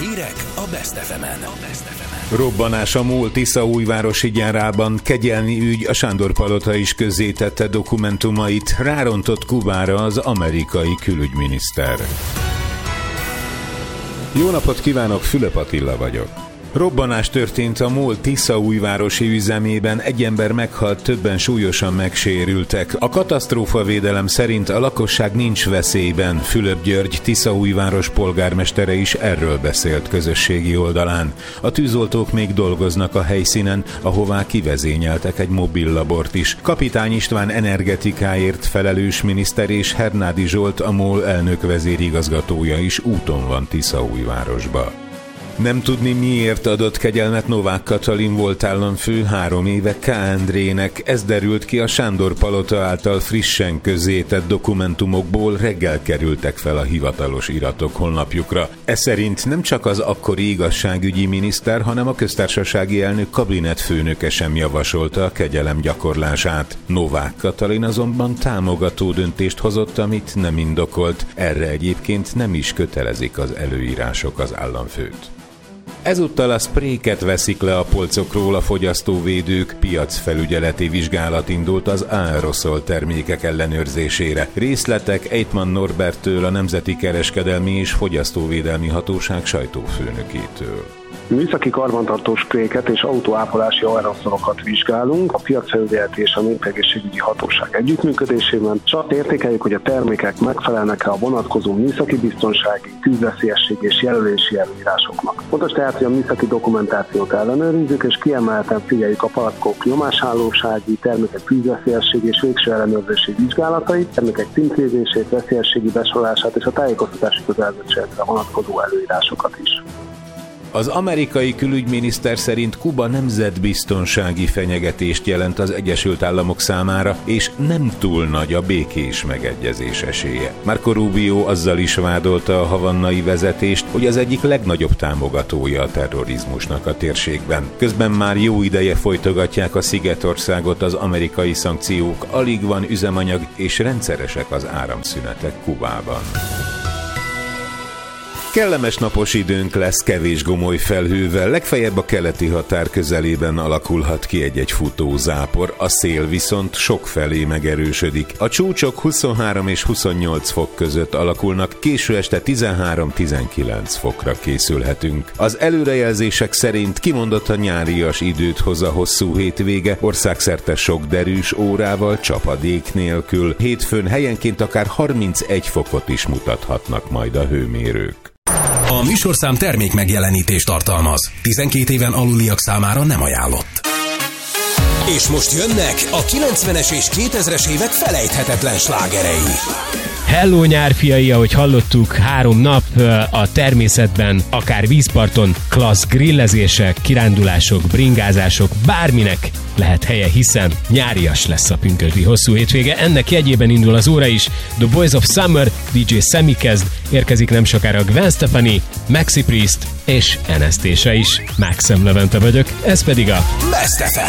Hírek a Best FM-en. Robbanás a MOL Tiszaújvárosi gyárában, kegyelmi ügy, a Sándor-palota is közzétette dokumentumait, rárontott Kubára az amerikai külügyminiszter. Jó napot kívánok, Fülöp Attila vagyok. Robbanás történt a MOL Tiszaújvárosi üzemében, egy ember meghalt, többen súlyosan megsérültek. A katasztrófavédelem szerint a lakosság nincs veszélyben. Fülöp György, Tiszaújváros polgármestere is erről beszélt közösségi oldalán. A tűzoltók még dolgoznak a helyszínen, ahová kivezényeltek egy mobil labort is. Kapitány István energetikáért felelős miniszter és Hernádi Zsolt, a MOL elnök vezérigazgatója is úton van Tiszaújvárosba. Nem tudni, miért adott kegyelmet Novák Katalin volt államfő 3 éve K. Endrének. Ez derült ki a Sándor-palota által frissen közzétett dokumentumokból, reggel kerültek fel a hivatalos iratok honlapjukra. Ez szerint nem csak az akkori igazságügyi miniszter, hanem a köztársasági elnök kabinetfőnöke sem javasolta a kegyelem gyakorlását. Novák Katalin azonban támogató döntést hozott, amit nem indokolt. Erre egyébként nem is kötelezik az előírások az államfőt. Ezúttal a spréket veszik le a polcokról a fogyasztóvédők, piacfelügyeleti vizsgálat indult az aeroszol termékek ellenőrzésére. Részletek Eitman Norberttől, a Nemzeti Kereskedelmi és Fogyasztóvédelmi Hatóság sajtófőnökétől. Műszaki karbantartó spréket és autóápolási aeroszolokat vizsgálunk a piacfelügyeleti és a népegészségügyi hatóság együttműködésében, és azt értékeljük, hogy a termékek megfelelnek-e a vonatkozó műszaki biztonsági, tűzveszélyesség és jelölési előírásoknak. Fontos tehát, hogy a műszaki dokumentációt ellenőrizzük, és kiemelten figyeljük a palackok nyomáshálósági, termékek tűzveszélyesség és végső ellenőrzési vizsgálatait, termékek címkézését, veszélyességi besorolását és a tájékoztatási kötelezettségre vonatkozó előírásokat is. Az amerikai külügyminiszter szerint Kuba nemzetbiztonsági fenyegetést jelent az Egyesült Államok számára, és nem túl nagy a békés megegyezés esélye. Marco Rubio azzal is vádolta a havannai vezetést, hogy az egyik legnagyobb támogatója a terrorizmusnak a térségben. Közben már jó ideje folytogatják a Szigetországot az amerikai szankciók, alig van üzemanyag és rendszeresek az áramszünetek Kubában. Kellemes napos időnk lesz, kevés gomoly felhővel, legfeljebb a keleti határ közelében alakulhat ki egy-egy futózápor, a szél viszont sokfelé megerősödik. A csúcsok 23 és 28 fok között alakulnak, késő este 13-19 fokra készülhetünk. Az előrejelzések szerint kimondottan nyárias időt hoz a hosszú hétvége, országszerte sok derűs órával, csapadék nélkül. Hétfőn helyenként akár 31 fokot is mutathatnak majd a hőmérők. A műsorszám termék megjelenítést tartalmaz. 12 éven aluliak számára nem ajánlott. És most jönnek a 90-es és 2000-es évek felejthetetlen slágerei. Hello nyárfiai, ahogy hallottuk, 3 nap a természetben, akár vízparton, klassz grillezések, kirándulások, bringázások, bárminek lehet helye, hiszen nyárias lesz a pünkösdi hosszú hétvége. Ennek jegyében indul az óra is. The Boys of Summer, DJ Sammy kezd, érkezik nem sokára Gwen Stefani, Maxi Priest és NST-se is. Maxem Levente vagyok, ez pedig a Best FM.